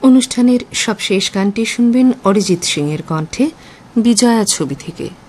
অনুষ্ঠানের সবশেষ গানটি শুনবেন অরিজিৎ সিং এর কণ্ঠে বিজয়া ছবি থেকে।